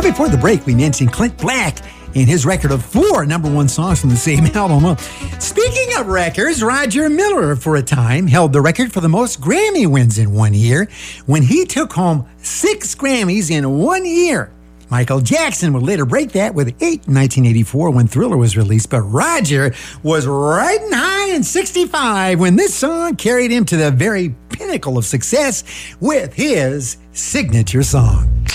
Well, before the break, we mentioned Clint Black and his record of 4 number 1 songs from the same album. Well, speaking of records, Roger Miller, for a time, held the record for the most Grammy wins in one year when he took home 6 Grammys in 1 year. Michael Jackson would later break that with 8 in 1984 when Thriller was released, but Roger was riding high in 65 when this song carried him to the very pinnacle of success with his signature song.